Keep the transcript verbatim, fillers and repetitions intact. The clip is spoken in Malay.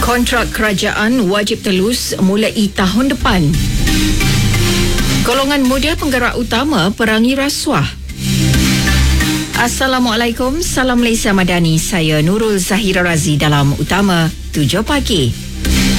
Kontrak kerajaan wajib telus mulai tahun depan. Golongan model penggerak utama perangi rasuah. Assalamualaikum, salam Malaysia Madani. Saya Nurul Zahira Razi dalam Utama tujuh pagi.